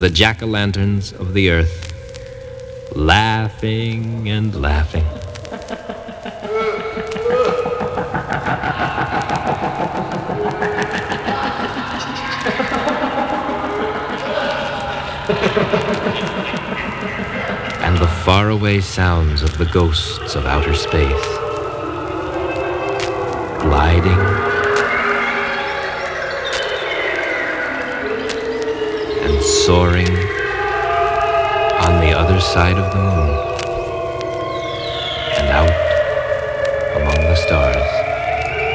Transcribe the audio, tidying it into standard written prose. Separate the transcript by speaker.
Speaker 1: the jack-o'-lanterns of the earth, laughing and laughing. And the faraway sounds of the ghosts of outer space, gliding and soaring on the other side of the moon.